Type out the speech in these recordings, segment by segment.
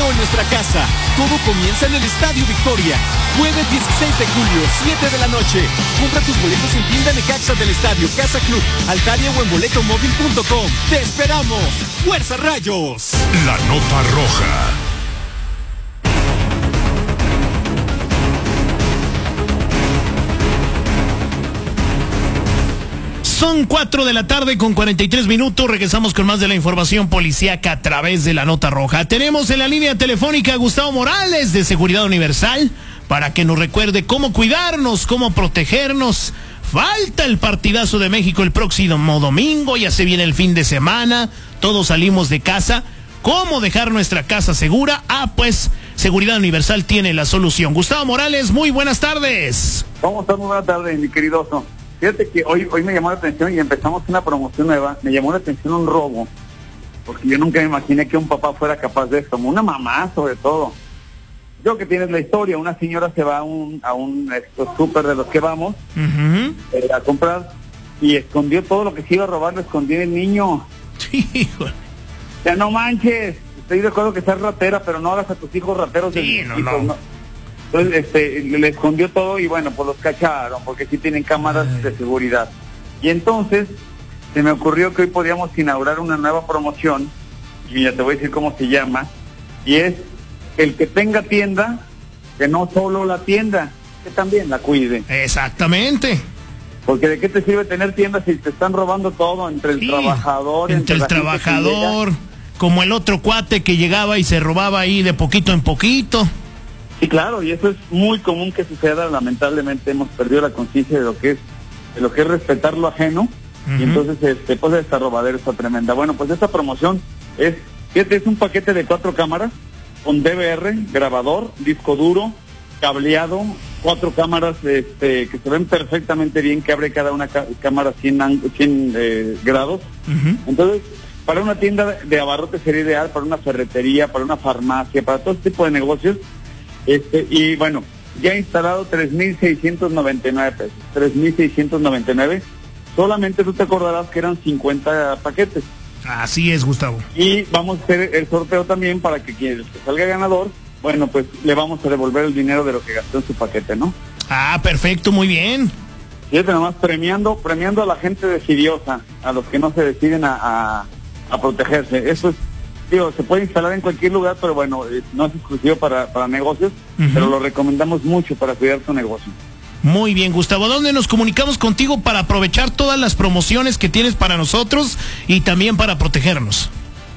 en nuestra casa. Todo comienza en el Estadio Victoria. Jueves 16 de julio, 7 de la noche. Compra tus boletos en tienda Necaxa del Estadio, Casa Club, Altaria o en boletomóvil.com. ¡Te esperamos! ¡Fuerza Rayos! La nota roja. Son 4 de la tarde con 43 minutos. Regresamos con más de la información policíaca a través de la nota roja. Tenemos en la línea telefónica a Gustavo Morales de Seguridad Universal para que nos recuerde cómo cuidarnos, cómo protegernos. Falta el partidazo de México el próximo domingo, ya se viene el fin de semana, todos salimos de casa. ¿Cómo dejar nuestra casa segura? Pues Seguridad Universal tiene la solución. Gustavo Morales, muy buenas tardes. ¿Cómo estás? Muy buenas tardes, mi querido oso. Fíjate que hoy me llamó la atención y empezamos una promoción nueva. Me llamó la atención un robo, porque yo nunca me imaginé que un papá fuera capaz de esto, como una mamá sobre todo. Yo que tienes la historia, una señora se va a un súper de los que vamos a comprar y escondió todo lo que se iba a robar, lo escondió en el niño. Híjole. O sea, no manches, estoy de acuerdo que seas ratera, pero no hagas a tus hijos rateros. Sí, no. Entonces, le escondió todo y bueno, pues los cacharon, porque sí tienen cámaras de seguridad. Y entonces, se me ocurrió que hoy podíamos inaugurar una nueva promoción, y ya te voy a decir cómo se llama, y es el que tenga tienda, que no solo la tienda, que también la cuide. Exactamente. Porque de qué te sirve tener tiendas si te están robando todo entre el trabajador, entre el trabajador, como el otro cuate que llegaba y se robaba ahí de poquito en poquito. Sí, claro, y eso es muy común que suceda. Lamentablemente hemos perdido la conciencia de lo que es respetar lo ajeno, y entonces pues esta robadera está tremenda. Bueno, pues esta promoción es un paquete de 4 cámaras con DVR, grabador, disco duro, cableado, 4 cámaras que se ven perfectamente bien, que abre cada una cámara 100 grados. Entonces, para una tienda de abarrotes sería ideal, para una ferretería, para una farmacia, para todo este tipo de negocios. Y bueno, ya he instalado 3,699 pesos, 3,699. Solamente tú te acordarás que eran 50 paquetes. Así es, Gustavo. Y vamos a hacer el sorteo también para que quien salga ganador, bueno, pues le vamos a devolver el dinero de lo que gastó en su paquete, ¿no? Perfecto, muy bien. Fíjate nomás, premiando a la gente decidiosa, a los que no se deciden a protegerse. Eso es, se puede instalar en cualquier lugar, pero bueno, no es exclusivo para negocios, pero lo recomendamos mucho para cuidar tu negocio. Muy bien, Gustavo. ¿Dónde nos comunicamos contigo para aprovechar todas las promociones que tienes para nosotros y también para protegernos?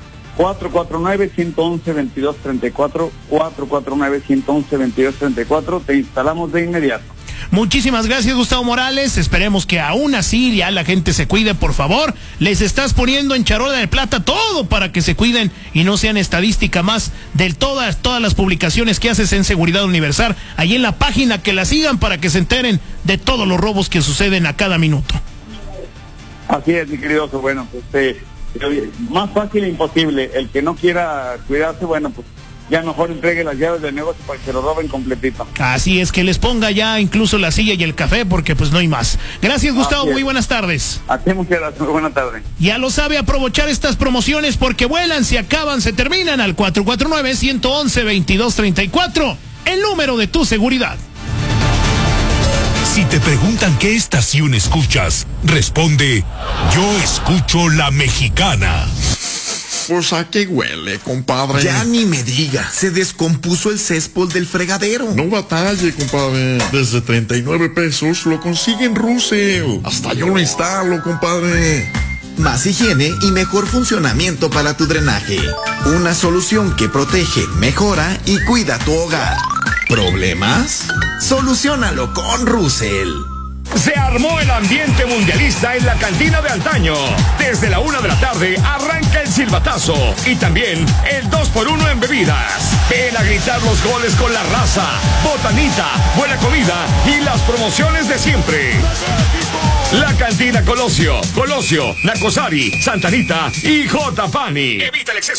449-111-2234, 449-111-2234, te instalamos de inmediato. Muchísimas gracias, Gustavo Morales. Esperemos que aún así ya la gente se cuide, por favor. Les estás poniendo en charola de plata todo para que se cuiden y no sean estadística más de todas las publicaciones que haces en Seguridad Universal. Ahí en la página, que la sigan para que se enteren de todos los robos que suceden a cada minuto. Así es, mi querido. Bueno, más fácil e imposible. El que no quiera cuidarse, bueno, pues ya mejor entregue las llaves del negocio para que se lo roben completito. Así es, que les ponga ya incluso la silla y el café, porque pues no hay más. Gracias, Gustavo, muy buenas tardes. A ti muchas gracias, muy buena tarde. Ya lo sabe, aprovechar estas promociones porque vuelan, se acaban, se terminan. Al 449-111-2234, el número de tu seguridad. Si te preguntan qué estación escuchas, responde: yo escucho La Mexicana. Pues a qué huele, compadre. Ya ni me diga, se descompuso el césped del fregadero. No batalle, compadre. Desde 39 pesos lo consiguen Russell. Hasta yo lo instalo, compadre. Más higiene y mejor funcionamiento para tu drenaje. Una solución que protege, mejora y cuida tu hogar. ¿Problemas? Soluciónalo con Russell. Se armó el ambiente mundialista en la cantina de antaño. Desde la 1 de la tarde arranca el silbatazo y también el 2x1 en bebidas. Ven a gritar los goles con la raza, botanita, buena comida y las promociones de siempre. La cantina Colosio, Nacosari, Santa Anita y J. Pani. Evita el exceso.